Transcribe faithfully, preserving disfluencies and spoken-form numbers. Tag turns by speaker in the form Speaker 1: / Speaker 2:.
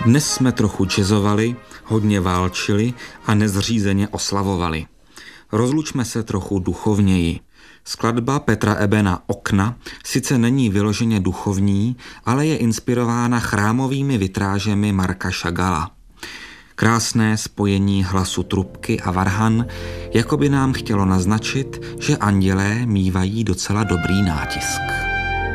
Speaker 1: Dnes jsme trochu jazzovali, hodně válčili a nezřízeně oslavovali. Rozlučme se trochu duchovněji. Skladba Petra Ebena Okna sice není vyloženě duchovní, ale je inspirována chrámovými vitrážemi Marca Chagalla. Krásné spojení hlasu trubky a varhan, jako by nám chtělo naznačit, že andělé mívají docela dobrý nátisk.